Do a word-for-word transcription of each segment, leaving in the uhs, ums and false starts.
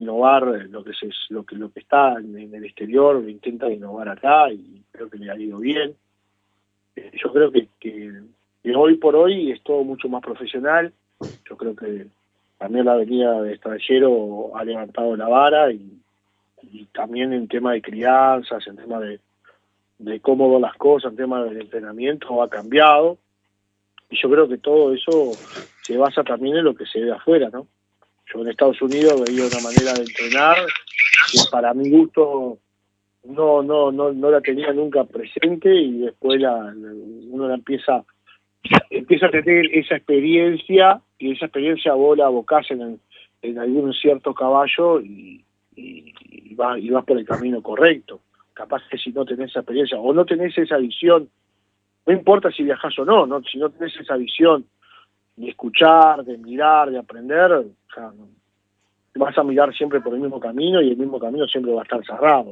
innovar lo que se, lo que lo que está en, en el exterior, lo intenta innovar acá y creo que le ha ido bien. Eh, yo creo que, que, que hoy por hoy es todo mucho más profesional. Yo creo que también la avenida de extranjero ha levantado la vara y, y también en tema de crianzas, en tema de, de cómo van las cosas, en tema del entrenamiento ha cambiado. Y yo creo que todo eso se basa también en lo que se ve afuera, ¿no? Yo en Estados Unidos veía una manera de entrenar que para mi gusto no no no no la tenía nunca presente y después la, la, uno la empieza empieza a tener esa experiencia y esa experiencia vos la abocás en, en algún cierto caballo y, y, y, vas, y vas por el camino correcto. Capaz que si no tenés esa experiencia o no tenés esa visión, no importa si viajás o no, no si no tenés esa visión de escuchar, de mirar, de aprender, o sea, vas a mirar siempre por el mismo camino y el mismo camino siempre va a estar cerrado.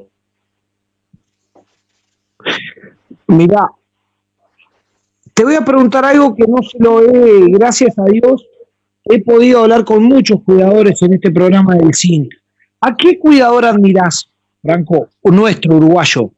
Mirá, te voy a preguntar algo que no se lo he, gracias a Dios, he podido hablar con muchos cuidadores en este programa del cine. ¿A qué cuidador admirás, Franco, nuestro uruguayo?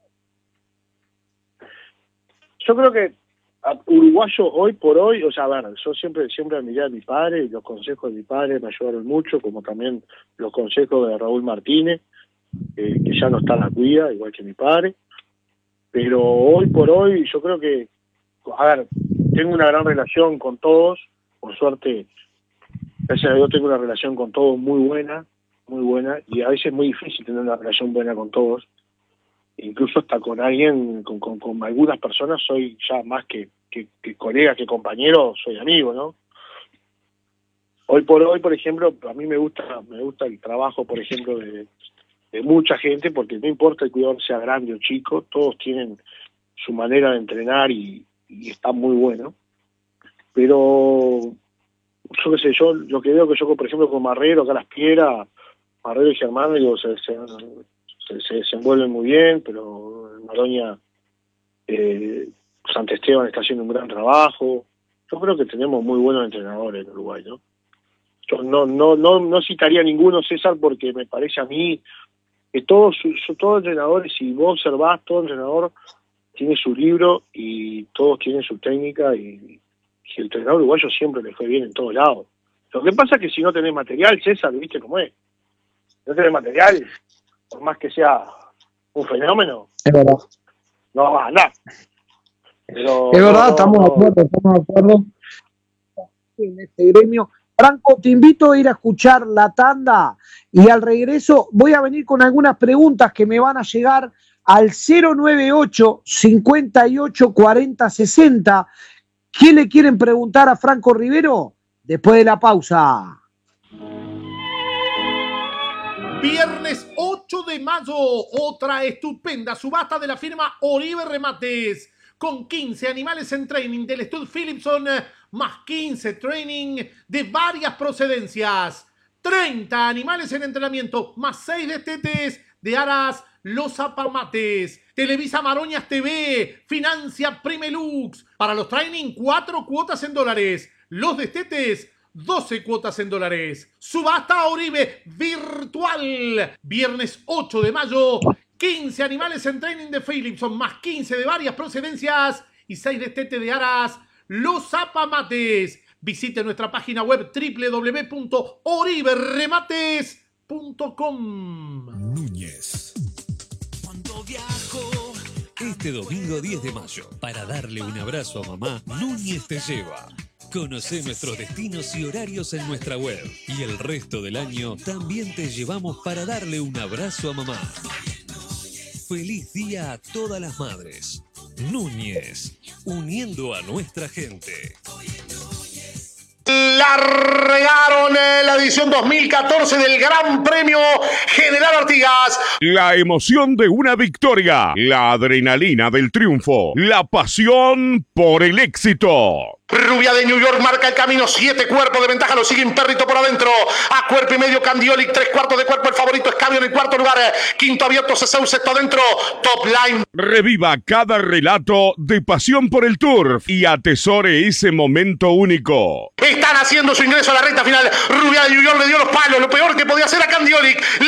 Yo creo que a uruguayo hoy por hoy, o sea, a ver, yo siempre siempre admiré a mi padre y los consejos de mi padre me ayudaron mucho, como también los consejos de Raúl Martínez, eh, que ya no está en la cuida, igual que mi padre. Pero hoy por hoy yo creo que, a ver, tengo una gran relación con todos, por suerte, gracias a Dios tengo una relación con todos muy buena, muy buena, y a veces es muy difícil tener una relación buena con todos. Incluso hasta con alguien, con, con, con algunas personas soy ya más que, que, que colega, que compañero, soy amigo, ¿no? Hoy por hoy, por ejemplo, a mí me gusta me gusta el trabajo, por ejemplo, de, de mucha gente, porque no importa el cuidador sea grande o chico, todos tienen su manera de entrenar y, y está muy bueno. Pero, yo qué sé, yo lo que veo que yo, por ejemplo, con Marrero, acá a las Piedras, Marrero y Germán, digo, se... se Se, se desenvuelven muy bien, pero en Maroña, eh, Sant Esteban está haciendo un gran trabajo. Yo creo que tenemos muy buenos entrenadores en Uruguay, ¿no? Yo no no no no citaría a ninguno, César, porque me parece a mí que todos todos entrenadores, si vos observás, todo entrenador tiene su libro y todos tienen su técnica y, y el entrenador uruguayo siempre le fue bien en todos lados. Lo que pasa es que si no tenés material, César, ¿viste cómo es? Si no tenés material, por más que sea un fenómeno, es verdad. No va a andar. Pero, es verdad, no, estamos no, de acuerdo, estamos de acuerdo en este gremio. Franco, te invito a ir a escuchar la tanda y al regreso voy a venir con algunas preguntas que me van a llegar al cero nueve ocho, cincuenta y ocho, cuarenta, sesenta. ¿Qué le quieren preguntar a Franco Rivero? Después de la pausa. Viernes ocho de mayo, otra estupenda subasta de la firma Oribe Remates, con quince animales en training del Stud Philipson, más quince training de varias procedencias, treinta animales en entrenamiento, más seis destetes de Aras Los Apamates. Televisa Maroñas T V, financia Primelux. Para los training, cuatro cuotas en dólares. Los destetes, doce cuotas en dólares. Subasta Oribe virtual. Viernes ocho de mayo. quince animales en training de Philipson, más quince de varias procedencias y seis destete de Aras Los Apamates. Visite nuestra página web doble u doble u doble u punto oribe remates punto com. Núñez. Cuando viajo. Este domingo diez de mayo, para darle un abrazo a mamá, Núñez te lleva. Conoce nuestros destinos y horarios en nuestra web. Y el resto del año también te llevamos para darle un abrazo a mamá. Feliz día a todas las madres. Núñez, uniendo a nuestra gente. Largaron la edición dos mil catorce del Gran Premio General Artigas. La emoción de una victoria, la adrenalina del triunfo, la pasión por el éxito. Rubia de New York marca el camino, siete cuerpos de ventaja, lo sigue Imperrito por adentro, a cuerpo y medio Candiolic, tres cuartos de cuerpo, el favorito Escabio en el cuarto lugar, quinto abierto Ceseu, sexto adentro, Top Line. Reviva cada relato de pasión por el turf y atesore ese momento único. Están haciendo su ingreso a la recta final, Rubia de New York le dio los palos, lo peor que podía hacer a Candiolic.